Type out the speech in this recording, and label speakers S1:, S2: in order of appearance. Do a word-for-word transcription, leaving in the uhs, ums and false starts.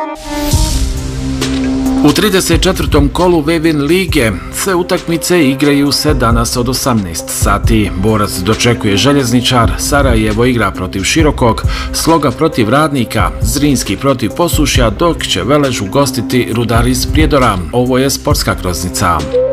S1: U trideset četvrtom kolu Vevin lige sve utakmice igraju se danas od osamnaest sati. Borac dočekuje Željezničar, Sarajevo igra protiv Širokog, Sloga protiv Radnika, Zrinski protiv Posušja, dok će Velež ugostiti Rudar iz Prijedora. Ovo je Sportska kroznica.